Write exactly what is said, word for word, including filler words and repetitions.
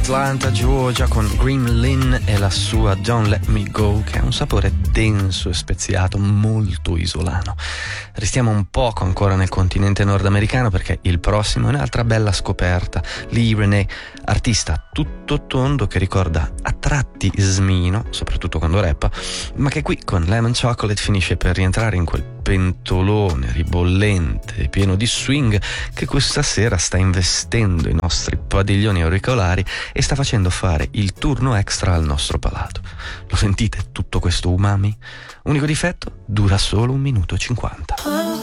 Atlanta, Georgia, con Green Lynn e la sua Don't Let Me Go, che ha un sapore denso e speziato, molto isolano. Restiamo un poco ancora nel continente nordamericano, perché il prossimo è un'altra bella scoperta. Lee Renee, artista tutto tondo che ricorda a tratti Smino, soprattutto quando rappa, ma che qui con Lemon Chocolate finisce per rientrare in quel pentolone ribollente e pieno di swing che questa sera sta investendo i nostri padiglioni auricolari e sta facendo fare il turno extra al nostro palato. Lo sentite tutto questo umami? Unico difetto? Dura solo un minuto e cinquanta.